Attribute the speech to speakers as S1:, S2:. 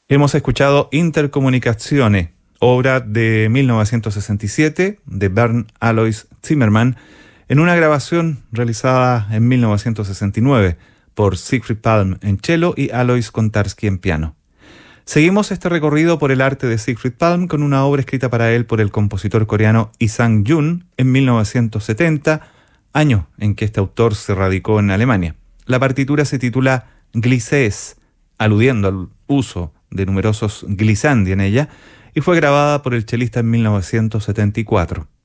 S1: Hemos escuchado Intercomunicazione, obra de 1967 de Bernd Alois Zimmermann, en una grabación realizada en 1969 por Siegfried Palm en cello y Alois Kontarski en piano. Seguimos este recorrido por el arte de Siegfried Palm con una obra escrita para él por el compositor coreano Lee Sang-jun en 1970, año en que este autor se radicó en Alemania. La partitura se titula Glisses, aludiendo al uso de numerosos glissandi en ella, y fue grabada por el chelista en 1974.